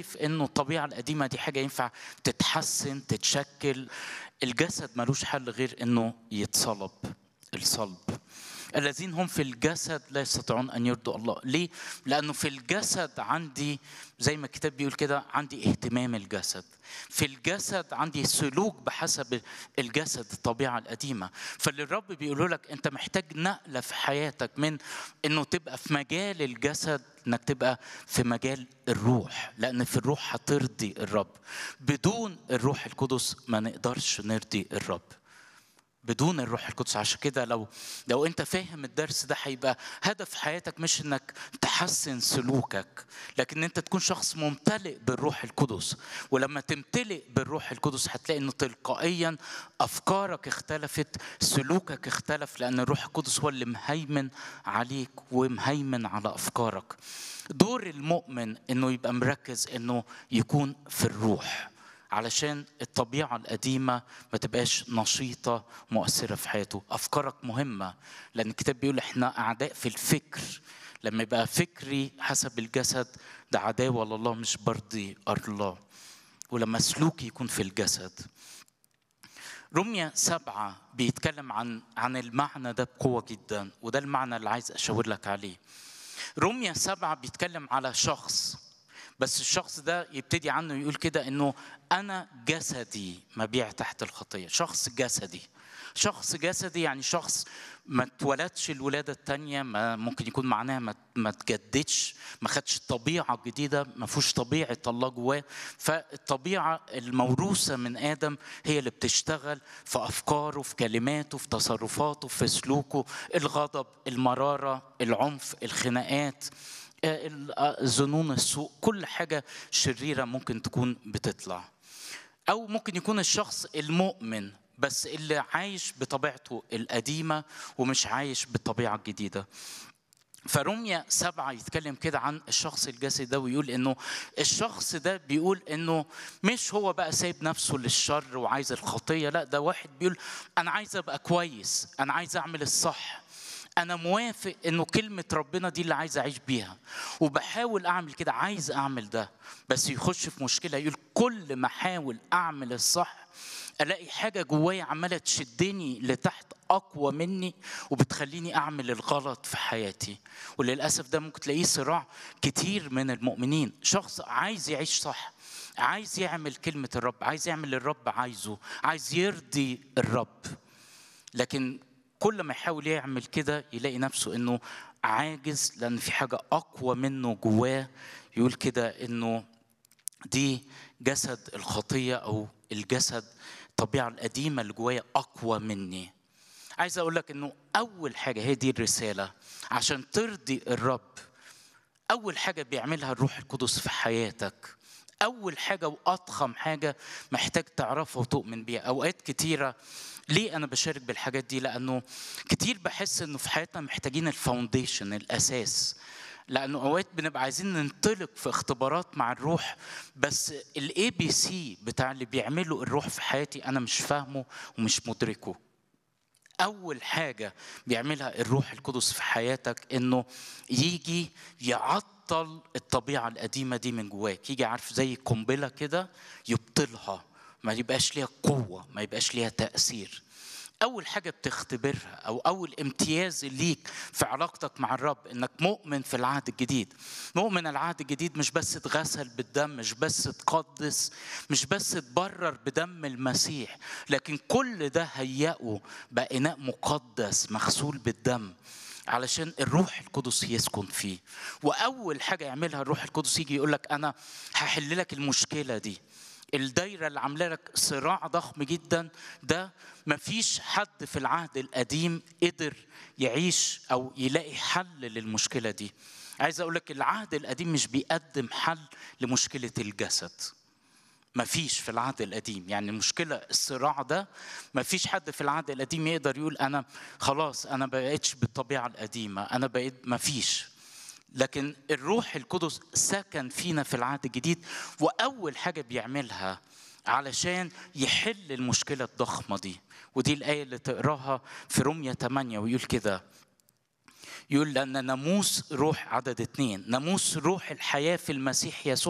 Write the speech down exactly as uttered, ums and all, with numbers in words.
شايف انه الطبيعة القديمة دي حاجة ينفع تتحسن تتشكل، الجسد ملوش حل غير انه يتصلب. الصلب. الذين هم في الجسد لا يستطيعون ان يرضوا الله. ليه؟ لانه في الجسد عندي زي ما الكتاب بيقول كده، عندي اهتمام الجسد. في الجسد عندي سلوك بحسب الجسد، الطبيعه القديمه. فاللي الرب بيقوله لك انت محتاج نقله في حياتك من انه تبقى في مجال الجسد انك تبقى في مجال الروح، لان في الروح هترضي الرب. بدون الروح القدس ما نقدرش نرضي الرب. بدون الروح القدس. عشان كده لو لو انت فاهم الدرس ده، هيبقى هدف حياتك مش انك تحسن سلوكك، لكن انت تكون شخص ممتلئ بالروح القدس. ولما تمتلئ بالروح القدس هتلاقي انه تلقائيا افكارك اختلفت، سلوكك اختلف، لان الروح القدس هو اللي مهيمن عليك ومهيمن على افكارك. دور المؤمن انه يبقى مركز انه يكون في الروح، علشان الطبيعة القديمة ما تبقاش نشيطة مؤثرة في حياته. أفكارك مهمة، لأن الكتاب بيقول إحنا أعداء في الفكر. لما يبقى فكري حسب الجسد ده عداوة لله، مش برضي الله. ولما سلوكي يكون في الجسد. رمية سبعة بيتكلم عن عن المعنى ده بقوة جدا، وده المعنى اللي عايز أشاور لك عليه. رمية سبعة بيتكلم على شخص، بس الشخص ده يبتدي عنه يقول كده انه انا جسدي مبيع تحت الخطيه. شخص جسدي. شخص جسدي يعني شخص ما اتولدش الولاده الثانيه، ما ممكن يكون معناها ما ما تجددش، ما خدش الطبيعه الجديده، ما فيهوش طبيعه الله جواه. فالطبيعه الموروثه من ادم هي اللي بتشتغل في افكاره، في كلماته، في تصرفاته، في سلوكه. الغضب، المراره، العنف، الخناقات، الظنون السوء، كل حاجة شريرة ممكن تكون بتطلع. أو ممكن يكون الشخص المؤمن بس اللي عايش بطبيعته القديمة ومش عايش بالطبيعة الجديدة. فرمية سبعة يتكلم كده عن الشخص الجسدي ده، ويقول إنه الشخص ده بيقول إنه مش هو بقى سايب نفسه للشر وعايز الخطية، لا، ده واحد بيقول أنا عايز أبقى كويس، أنا عايز أعمل الصح، أنا موافق إنه كلمة ربنا دي اللي عايز أعيش بيها، وبحاول أعمل كده، عايز أعمل ده. بس يخش في مشكلة، يقول كل ما أحاول أعمل الصح ألاقي حاجة جوايا عمالة تشدني لتحت أقوى مني وبتخليني أعمل الغلط في حياتي. وللأسف ده ممكن تلاقيه صراع كتير من المؤمنين. شخص عايز يعيش صح، عايز يعمل كلمة الرب، عايز يعمل الرب عايزه، عايز يرضي الرب، لكن كل ما يحاول يعمل كده يلاقي نفسه انه عاجز، لان في حاجة اقوى منه جواه. يقول كده انه دي جسد الخطية او الجسد الطبيعة القديمة اللي جوايا اقوى مني. عايز اقول لك انه اول حاجة، هي دي الرسالة، عشان ترضي الرب اول حاجة بيعملها الروح القدس في حياتك. اول حاجة واضخم حاجة محتاج تعرفها وتؤمن بيها. اوقات كتيرة ليه أنا بشارك بالحاجات دي؟ لأنه كتير بحس إنه في حياتنا محتاجين الفاونديشن، الأساس. لأنه أوقات بنبقى عايزين ننطلق في اختبارات مع الروح، بس الاي بي سي بتاع اللي بيعمله الروح في حياتي أنا مش فاهمه ومش مدركه. أول حاجة بيعملها الروح القدس في حياتك إنه يجي يعطل الطبيعة القديمة دي من جواك. يجي عارف زي قنبلة كده يبطلها، ما يبقاش ليها قوة، ما يبقاش ليها تأثير. أول حاجة بتختبرها أو أول امتياز ليك في علاقتك مع الرب إنك مؤمن في العهد الجديد. مؤمن العهد الجديد مش بس تغسل بالدم، مش بس تقدس، مش بس تبرر بدم المسيح، لكن كل ده هيئه بقى إناء مقدس مغسول بالدم علشان الروح القدس يسكن فيه. وأول حاجة يعملها الروح القدس يجي يقول لك أنا هحل لك المشكلة دي، الدايرة اللي عامله لك صراع ضخم جدا ده. مفيش حد في العهد القديم قدر يعيش أو يلاقي حل للمشكلة دي. عايز أقول لك العهد القديم مش بيقدم حل لمشكلة الجسد. مفيش في العهد القديم، يعني المشكلة الصراع ده مفيش حد في العهد القديم يقدر يقول أنا خلاص أنا بقيتش بالطبيعة القديمة، أنا بقيت، مفيش. لكن الروح القدس سكن فينا في العهد الجديد، وأول حاجة بيعملها علشان يحل المشكلة الضخمة دي. ودي الآية اللي تقراها في رمية ثمانية، ويقول كده، يقول لأن ناموس روح، عدد اتنين، ناموس روح الحياة في المسيح يسوع